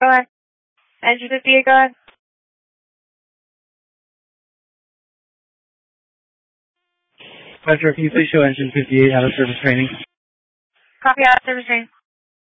Go ahead. Engine 58, go ahead. Metro, can you please show engine 58 out of service training? Copy, out of service training.